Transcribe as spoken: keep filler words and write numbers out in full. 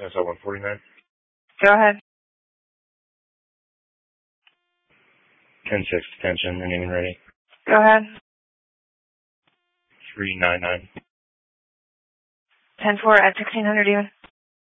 S L one forty-nine. Go ahead. ten six, attention, your name and ready. Go ahead. three nine nine. ten four at sixteen hundred even.